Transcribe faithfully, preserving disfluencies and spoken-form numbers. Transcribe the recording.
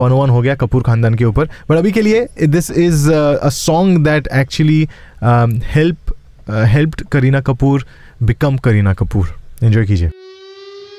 One one हो गया कपूर खानदान के ऊपर, बट अभी के लिए this is a song that actually help helped Kareena Kapoor become Kareena Kapoor. Enjoy कीजिए.